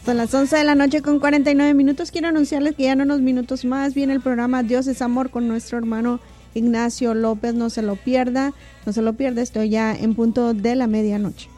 Son las 11 de la noche con 49 minutos. Quiero anunciarles que ya en unos minutos más viene el programa Dios es Amor con nuestro hermano Ignacio López. No se lo pierda, estoy ya en punto de la medianoche.